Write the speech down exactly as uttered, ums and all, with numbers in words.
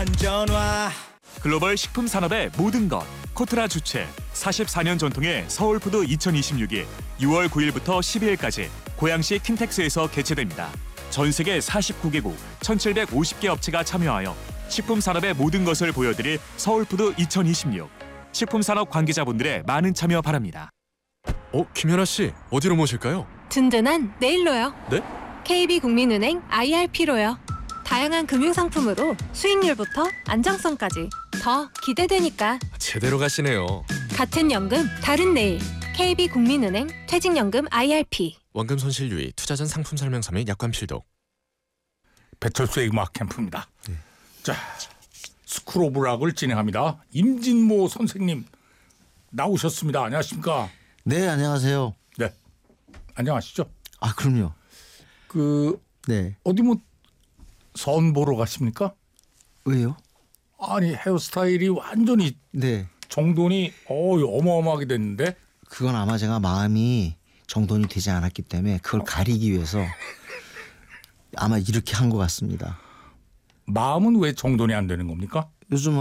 안전화. 글로벌 식품 산업의 모든 것. 코트라 주최 사십사 년 전통의 서울푸드 이천이십육이 유월 구일부터 십이일까지 고양시 킨텍스에서 개최됩니다. 전 세계 사십구 개국 천칠백오십 개 업체가 참여하여 식품 산업의 모든 것을 보여드릴 서울푸드 이천이십육. 식품 산업 관계자분들의 많은 참여 바랍니다. 어, 김연아 씨, 어디로 모실까요? 든든한 내일로요. 네? 케이비국민은행 아이알피로요. 다양한 금융상품으로 수익률부터 안정성까지 더 기대되니까. 제대로 가시네요. 같은 연금 다른 내일. 케이비국민은행 퇴직연금 아이알피. 원금 손실 유의, 투자 전 상품 설명서 및 약관 필독. 배철수의 음악 캠프입니다. 네. 자, 스쿨 오브 락을 진행합니다. 임진모 선생님 나오셨습니다. 안녕하십니까? 네, 안녕하세요. 네, 안녕하시죠? 아, 그럼요. 그 네. 어디 뭐 선 보러 가십니까? 왜요? 아니 헤어스타일이 완전히 네. 정돈이 어 어마어마하게 됐는데. 그건 아마 제가 마음이 정돈이 되지 않았기 때문에 그걸 가리기 위해서 아마 이렇게 한 것 같습니다. 마음은 왜 정돈이 안 되는 겁니까? 요즘